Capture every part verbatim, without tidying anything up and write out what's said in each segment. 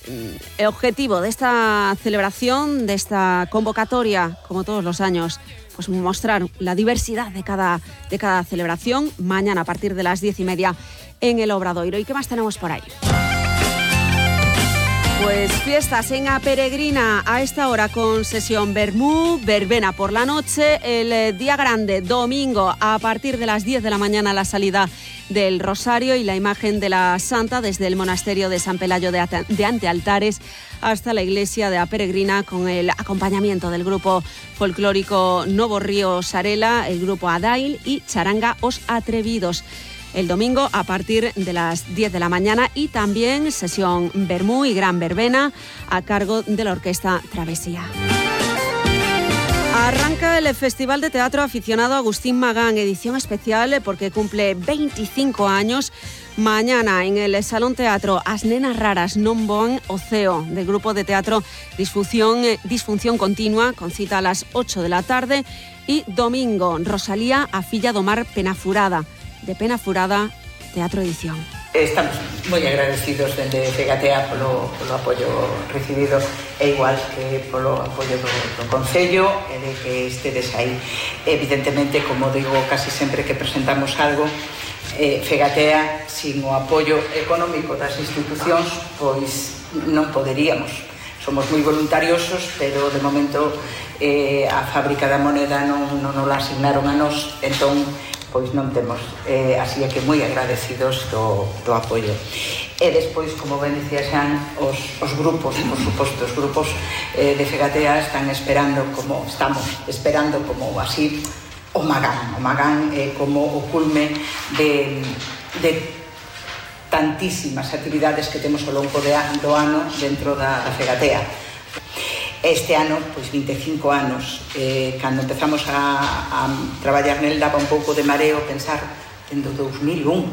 el objetivo de esta celebración, de esta convocatoria, como todos los años, pues mostrar la diversidad de cada, de cada celebración. Mañana a partir de las diez y media en el Obradoiro. ¿Y qué más tenemos por ahí? Pues fiestas en A Peregrina a esta hora con sesión vermú, verbena por la noche, el día grande domingo a partir de las diez de la mañana la salida del Rosario y la imagen de la Santa desde el monasterio de San Pelayo de, Ate- de Antealtares hasta la iglesia de A Peregrina con el acompañamiento del grupo folclórico Novo Río Sarela, el grupo Adail y Charanga Os Atrevidos. El domingo a partir de las diez de la mañana y también sesión vermú y gran verbena a cargo de la orquesta Travesía. Arranca el Festival de Teatro Aficionado Agustín Magán, edición especial porque cumple veinticinco años. Mañana en el Salón Teatro As Nenas Raras Non Boan o Ceo, del grupo de teatro Disfunción, Disfunción Continua, con cita a las ocho de la tarde. Y domingo, Rosalía a Filla do Mar Penafurada, de Penafurada, Teatro Edición. Estamos moi agradecidos dende Fegatea polo, polo apoio recibido e igual que polo apoio do, do Concello e de que estedes aí. Evidentemente, como digo casi sempre que presentamos algo, eh, Fegatea, sin o apoio económico das institucións, pois non poderíamos. Somos moi voluntariosos, pero de momento eh, a Fábrica da Moneda non, non nos la asignaron a nós, entón pois non temos, eh, así é que moi agradecidos do, do apoio. E despois, como ben dicía Xan, os, os grupos, por suposto, os grupos eh, de Fegatea están esperando, como estamos esperando como así, o Magán, o Magán eh, como o culme de, de tantísimas actividades que temos ao longo de, do ano dentro da, da Fegatea. Este ano, pois vinte e cinco anos, eh, cando empezamos a, a traballar nel daba un pouco de mareo pensar en do dos mil un.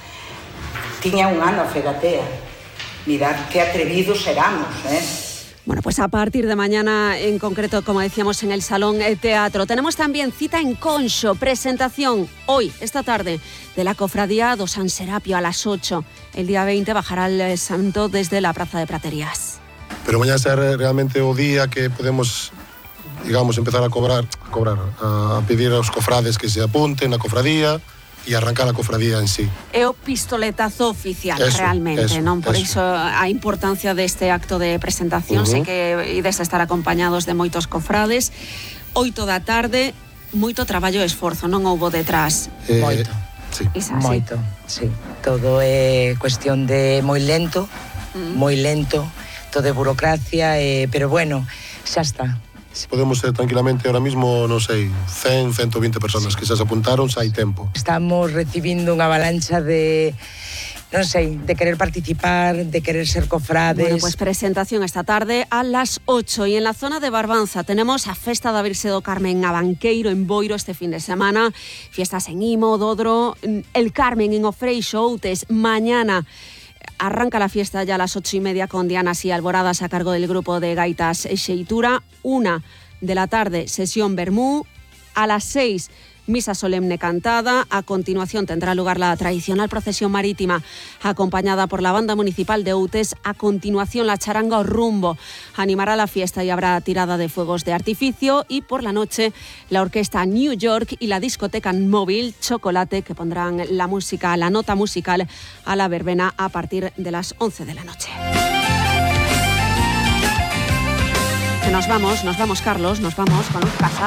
Tiña un ano a Fegatea. Mirad que atrevidos éramos, eh? Bueno, pues a partir de mañana, en concreto, como decíamos, en el Salón Teatro. Tenemos también cita en Conxo, presentación hoy, esta tarde, de la Cofradía do San Serapio a las ocho. El día veinte bajará el santo desde la Praza de Praterías. Pero mañana será realmente o día que podemos, digamos, empezar a cobrar, a cobrar, a pedir aos cofrades que se apunten na cofradía e arrancar a cofradía en sí. É o pistoletazo oficial, eso, realmente, eso, non? Por eso. iso a importancia deste acto de presentación, uh-huh. Sei que ides a estar acompañados de moitos cofrades. Oito da tarde, moito traballo e esforzo, non houbo detrás? Eh, moito. Sí. Isa, moito, sí. Todo é cuestión de moi lento, uh-huh. moi lento, todo de burocracia, eh, pero bueno, xa está. Podemos ser tranquilamente ahora mismo, non sei, cen, ciento veinte personas que xa se apuntaron, xa hai tempo. Estamos recibindo unha avalancha de, non sei, de querer participar, de querer ser cofrades. Bueno, pues presentación esta tarde a las ocho. Y en la zona de Barbanza tenemos a Festa da Virxe do Carmen a Banqueiro, en Boiro, este fin de semana. Fiestas en Imo, Dodro, el Carmen en Ofreixo, Outes, mañana. Arranca la fiesta ya a las ocho y media con dianas y alboradas a cargo del grupo de gaitas Xeitura. Una de la tarde, sesión vermú. A las seis, misa solemne cantada. A continuación tendrá lugar la tradicional procesión marítima acompañada por la banda municipal de Outes. A continuación la charanga o rumbo animará la fiesta y habrá tirada de fuegos de artificio. Y por la noche la orquesta New York y la discoteca móvil Chocolate, que pondrán la música, la nota musical a la verbena a partir de las once de la noche. Que nos vamos, nos vamos Carlos, nos vamos con un casa.